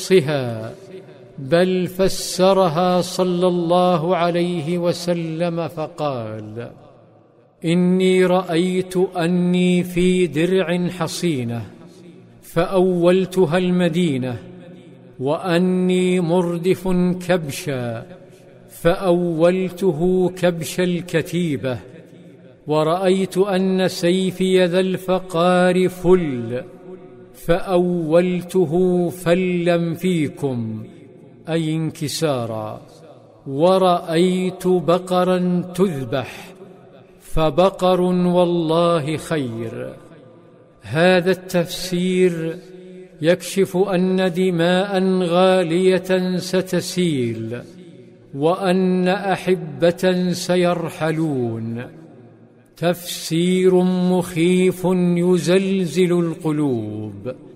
بنصها، بل فسرها صلى الله عليه وسلم فقال: إني رأيت أني في درع حصينة فأولتها المدينة، وأني مردف كبشا فأولته كبش الكتيبة، ورأيت أن سيفي ذا الفقار فل فأولته فلا فيكم، أي انكسارا، ورأيت بقرا تذبح فبقر والله خير. هذا التفسير يكشف أن دماء غالية ستسيل، وأن أحبة سيرحلون. تفسير مخيف يزلزل القلوب.